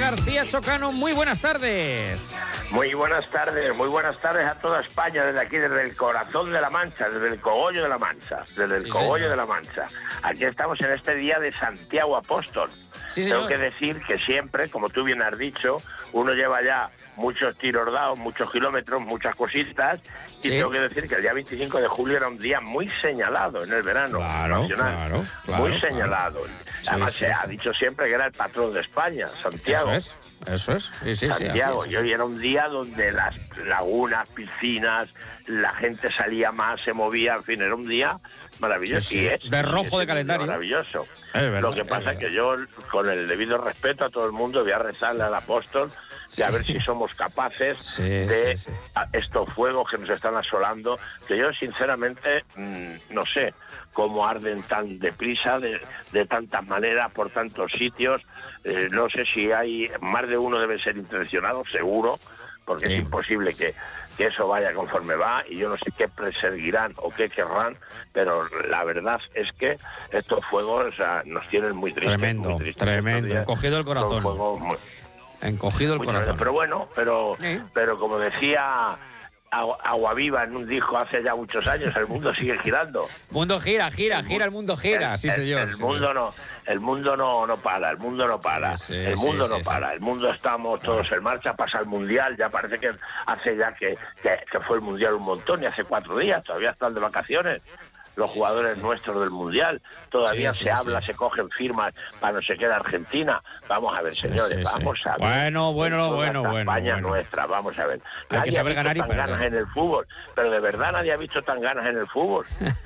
García Chocano, muy buenas tardes. Muy buenas tardes a toda España, desde aquí, desde el corazón de la Mancha, desde el cogollo de la Mancha, de la Mancha. Aquí estamos en este día de Santiago Apóstol. Sí, Tengo que decir que siempre, como tú bien has dicho, uno lleva ya muchos tiros dados, muchos kilómetros, muchas cositas, y tengo que decir que el día 25 de julio era un día muy señalado en el verano nacional, muy señalado. Además se ha dicho siempre que era el patrón de España, Santiago. Eso es. Sí, Santiago, así y hoy era un día donde las lagunas, piscinas, la gente salía más, se movía, en fin, era un día maravilloso. Sí. De rojo de calendario. Maravilloso. Verdad, Lo que pasa es que yo, con el debido respeto a todo el mundo, voy a rezarle al apóstol de a ver si somos capaces de estos fuegos que nos están asolando, que yo sinceramente no sé cómo arden tan deprisa, de tantas maneras, por tantos sitios. No sé si hay más de uno, debe ser intencionado, seguro, porque es imposible que eso vaya conforme va, y yo no sé qué perseguirán o qué querrán, pero la verdad es que estos fuegos nos tienen muy tristes. Tremendo, encogido el corazón. Encogido el corazón. Pero bueno, pero como decía Aguaviva en un disco hace ya muchos años, el mundo sigue girando. El mundo gira, el mundo gira, sí señor. El mundo no para, el mundo no para, el mundo estamos todos en marcha, pasa el Mundial, ya parece que hace ya que fue el Mundial un montón, y hace 4 días, todavía están de vacaciones los jugadores nuestros del Mundial, todavía se habla, se cogen firmas para no se quede Argentina. Vamos a ver, señores, vamos a ver. Bueno. España nuestra, vamos a ver. Hay que saber ganar y perder. Ganas en el fútbol, pero de verdad nadie ha visto tan ganas en el fútbol.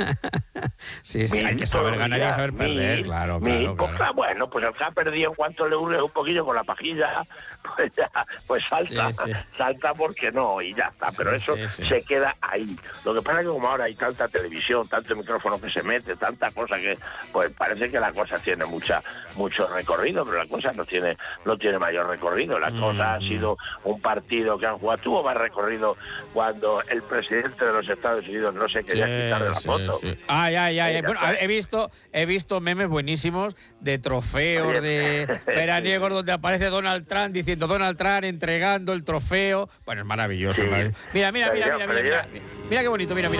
sí, hay que saber ganar y saber perder, claro. Bueno, pues el que ha perdido, en cuanto le hurgue un poquillo con la pajilla, pues salta porque no, y ya está. Pero eso se queda ahí. Lo que pasa es que como ahora hay tanta televisión, tanto micrófono que se mete, tanta cosa que, pues parece que la cosa tiene mucho recorrido, pero la cosa no tiene mayor recorrido. La cosa ha sido un partido que han jugado, tuvo más recorrido cuando el presidente de los Estados Unidos no se quería quitar de la foto. Bueno, he visto memes buenísimos de trofeos de veraniegos donde aparece Donald Trump diciendo Donald Trump entregando el trofeo. Bueno, es maravilloso. Mira qué bonito, mira.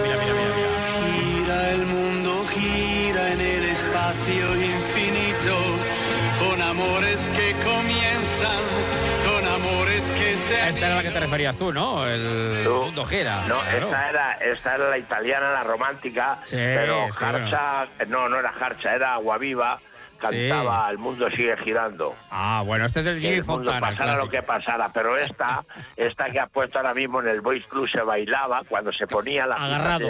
Gira el mundo, gira en el espacio infinito, con amores que comienzan, con amores que se... Esta era la que te referías tú, ¿no? El mundo gira. No, claro. esta era la italiana, la romántica, pero Jarcha, no era Jarcha, era Aguaviva. Cantaba El mundo sigue girando. Bueno, este es del Jimmy Fontana. Pasara lo que pasara, pero esta que has puesto ahora mismo en el Boys Club se bailaba cuando se ponía la agarrado,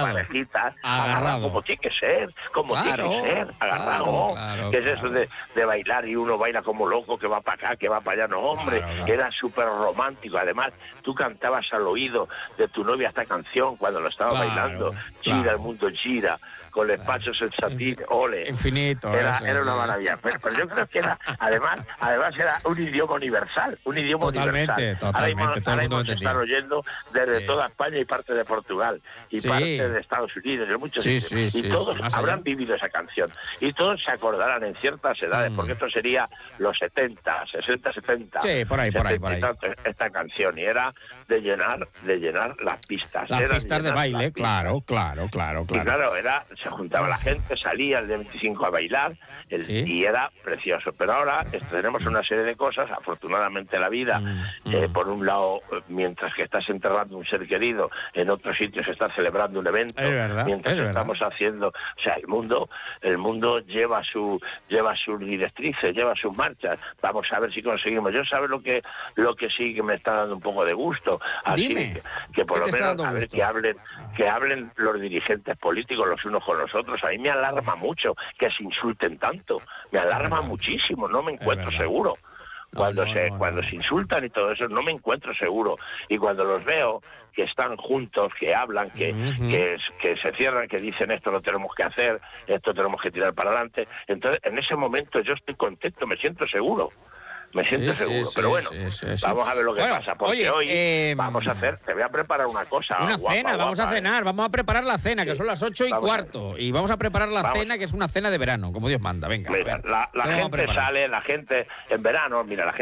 como tiene que ser, agarrado. Claro, ¿Qué es eso de bailar y uno baila como loco, que va para acá, que va para allá? No, hombre, era súper romántico. Además, tú cantabas al oído de tu novia esta canción cuando lo estaba bailando. Gira, el mundo gira, con los pachos el satín, ole. Infinito. Era una maravilla. Pero yo creo que era, además era un idioma universal. Totalmente. Ahora mismo se están oyendo desde toda España y parte de Portugal y parte de Estados Unidos, de muchos sitios. Y todos habrán vivido esa canción. Y todos se acordarán en ciertas edades, porque esto sería los 60, 60, 70. Sí, por ahí. Esta canción, y era de llenar las pistas. Las pistas de baile, claro. Y claro, se juntaba la gente, salía el de 25 a bailar, y era precioso. Pero ahora tenemos una serie de cosas, afortunadamente la vida, por un lado, mientras que estás enterrando un ser querido, en otros sitios se está celebrando un evento, mientras estamos haciendo, o sea, el mundo lleva sus directrices, lleva sus marchas. Vamos a ver si conseguimos. Yo sabes lo que sí que me está dando un poco de gusto, así que por lo menos a ver que hablen los dirigentes políticos los unos con los otros. A mí me alarma mucho que se insulten tanto, me alarma muchísimo, no me encuentro seguro. Cuando se insultan y todo eso, no me encuentro seguro. Y cuando los veo que están juntos, que hablan, que se cierran, que dicen esto lo tenemos que hacer, esto tenemos que tirar para adelante, entonces en ese momento yo estoy contento, me siento seguro. Pero bueno, vamos a ver lo que pasa, porque hoy vamos a hacer, te voy a preparar una cosa. Vamos a cenar, vamos a preparar la cena, que son las 8:15, y vamos a preparar la cena, que es una cena de verano, como Dios manda, venga. Mira, la gente sale, la gente en verano, mira, la gente